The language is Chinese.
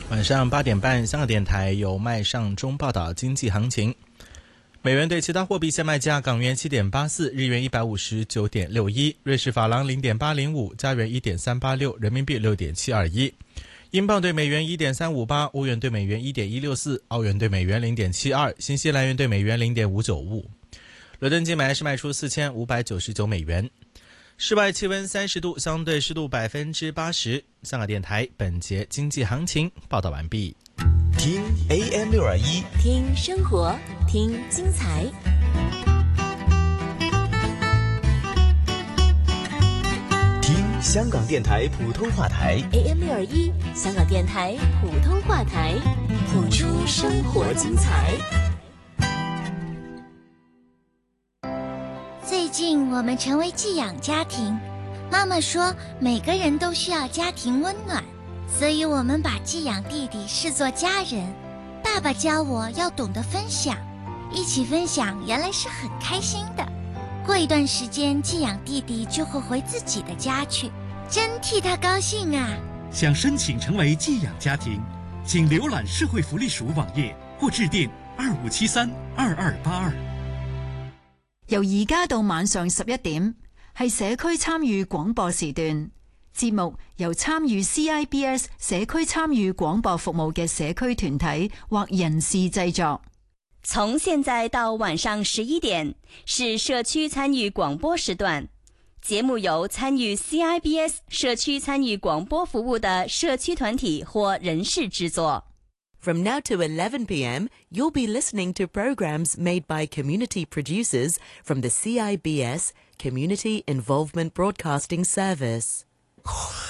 晚上8点半，香港电台由麦尚中报道经济行情。美元对其他货币现卖价：港元7.84，日元159.61，瑞士法郎0.805，加元1.386，人民币6.721，英镑对美元1.358，欧元对美元1.164，澳元对美元0.72，新西兰元对美元0.595。伦敦金买是卖出4599美元。室外气温30度，相对湿度80%。香港电台本节经济行情报道完毕。 听 AM621， 听生活，听精彩。 听香港电台普通话台 AM621，香港电台普通话台，谱出生活精彩。 最近我们成为寄养家庭，妈妈说每个人都需要家庭温暖，所以我们把寄养弟弟视作家人。爸爸教我要懂得分享，一起分享原来是很开心的。过一段时间，寄养弟弟就会回自己的家去，真替他高兴啊！ 想申请成为寄养家庭，请瀏覽社會福利署網頁或致電25732282。 由而家到晚上11點，係社區參與廣播時段。節目由參與 CIBS 社區參與廣播服務嘅社區團體或人士製作。 從現在到晚上11點是社區參與廣播時段，節目由參與 CIBS 社區參與廣播服務的社區團體或人士製作。 From now to 11 p.m., you'll be listening to programs made by community producers from the CIBS Community Involvement Broadcasting Service.